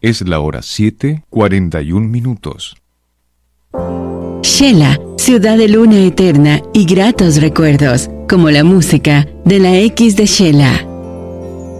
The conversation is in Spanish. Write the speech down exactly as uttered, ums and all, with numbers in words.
Es la hora siete, cuarenta y un minutos. Shela, ciudad de luna eterna y gratos recuerdos, como la música de la X de Shela.